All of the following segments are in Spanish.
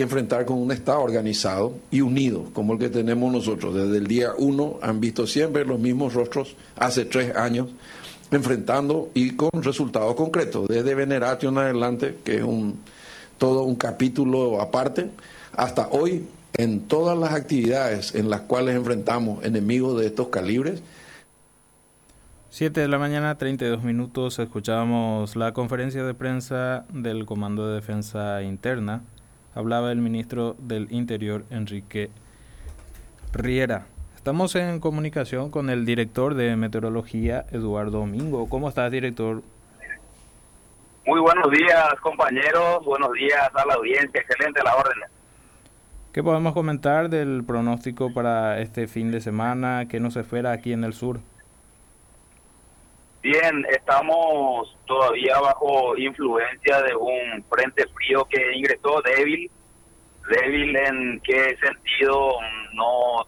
que enfrentar con un Estado organizado y unido, como el que tenemos nosotros. Desde el día 1 han visto siempre los mismos rostros, hace 3 años, enfrentando y con resultados concretos, desde Veneratio en adelante, que es todo un capítulo aparte, hasta hoy, en todas las actividades en las cuales enfrentamos enemigos de estos calibres. 7 de la mañana, 32 minutos, escuchábamos la conferencia de prensa del Comando de Defensa Interna. Hablaba el ministro del Interior, Enrique Riera. Estamos en comunicación con el director de Meteorología, Eduardo Domingo. ¿Cómo estás, director? Muy buenos días, compañeros. Buenos días a la audiencia. Excelente la orden. ¿Qué podemos comentar del pronóstico para este fin de semana? ¿Qué nos espera aquí en el sur? Bien, estamos todavía bajo influencia de un frente frío que ingresó débil. ¿Débil en qué sentido? No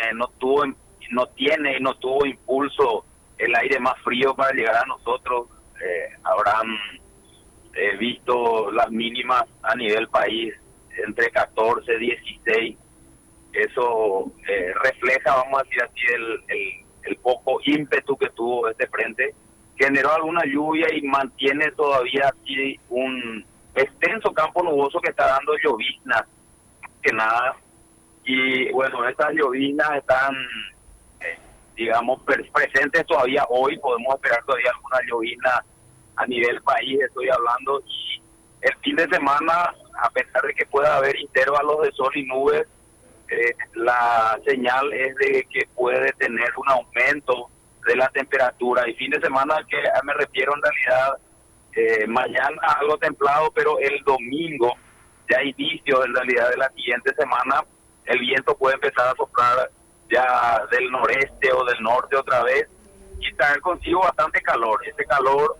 tiene y no tuvo impulso el aire más frío para llegar a nosotros. Habrán visto las mínimas a nivel país entre 14 y 16. Eso refleja, vamos a decir así, el poco ímpetu que tuvo este frente. Generó alguna lluvia y mantiene todavía así un extenso campo nuboso que está dando lloviznas, que nada. Y bueno, estas lloviznas están, digamos, presentes todavía hoy. Podemos esperar todavía alguna llovizna a nivel país, estoy hablando. Y el fin de semana, a pesar de que pueda haber intervalos de sol y nubes, la señal es de que puede tener un aumento de la temperatura. Y fin de semana, que me refiero en realidad, mañana algo templado, pero el domingo, ya inicio en realidad de la siguiente semana, el viento puede empezar a soplar ya del noreste o del norte otra vez y traer consigo bastante calor. Este calor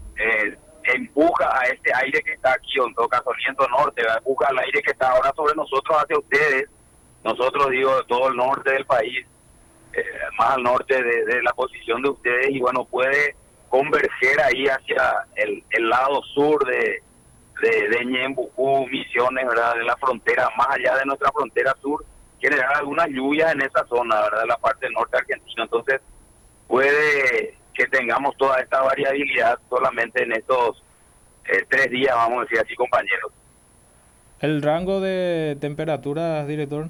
empuja a este aire que está aquí, en todo caso viento norte, empuja al aire que está ahora sobre nosotros hacia ustedes. Nosotros, digo, todo el norte del país, más al norte de la posición de ustedes, y bueno, puede converger ahí hacia el lado sur de Ñembucú, Misiones, ¿verdad? De la frontera, más allá de nuestra frontera sur, generar algunas lluvias en esa zona, ¿verdad? De la parte del norte argentino. Entonces, puede que tengamos toda esta variabilidad solamente en estos 3 días, vamos a decir así, compañeros. ¿El rango de temperaturas, director?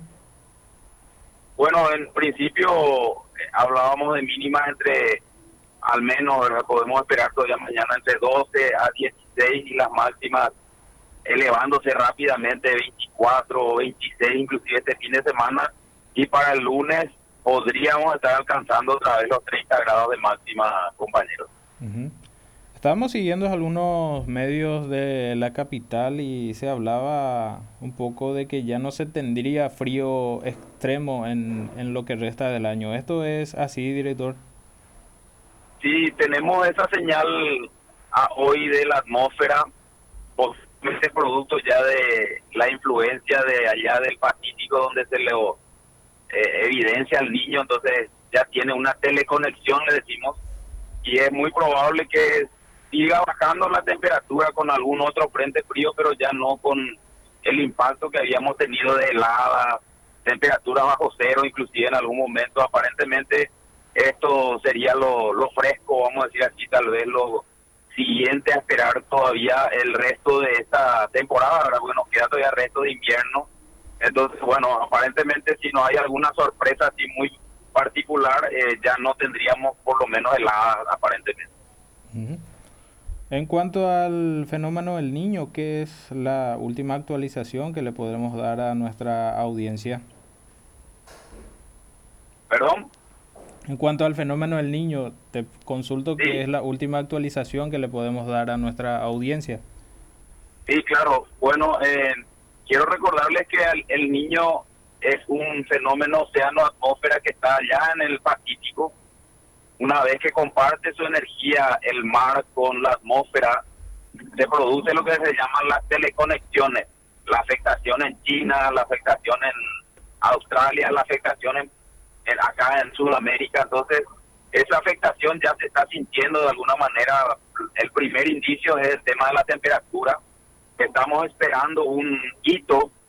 Bueno, en principio hablábamos de mínimas entre, al menos, ¿verdad? Podemos esperar todavía mañana entre 12 a 16 y las máximas elevándose rápidamente 24 o 26, inclusive este fin de semana. Y para el lunes podríamos estar alcanzando otra vez los 30 grados de máxima, compañeros. Estábamos siguiendo algunos medios de la capital y se hablaba un poco de que ya no se tendría frío extremo en lo que resta del año. ¿Esto es así, director? Sí, tenemos esa señal hoy de la atmósfera, posiblemente producto ya de la influencia de allá del Pacífico, donde se le evidencia al niño. Entonces ya tiene una teleconexión, le decimos, y es muy probable que siga bajando la temperatura con algún otro frente frío, pero ya no con el impacto que habíamos tenido de heladas, temperaturas bajo cero, inclusive en algún momento. Aparentemente esto sería lo fresco, vamos a decir así, tal vez lo siguiente a esperar todavía el resto de esta temporada, ¿verdad? Porque nos queda todavía el resto de invierno. Entonces, bueno, aparentemente si no hay alguna sorpresa así muy particular, ya no tendríamos por lo menos heladas, aparentemente. En cuanto al fenómeno del Niño, ¿qué es la última actualización que le podremos dar a nuestra audiencia? ¿Perdón? En cuanto al fenómeno del Niño, te consulto Sí. qué es la última actualización que le podemos dar a nuestra audiencia. Sí, claro. Bueno, quiero recordarles que el Niño es un fenómeno océano-atmósfera que está allá en el Pacífico. Una vez que comparte su energía el mar con la atmósfera, se produce lo que se llaman las teleconexiones. La afectación en China, la afectación en Australia, la afectación acá en Sudamérica. Entonces, esa afectación ya se está sintiendo de alguna manera. El primer indicio es el tema de la temperatura. Estamos esperando un hito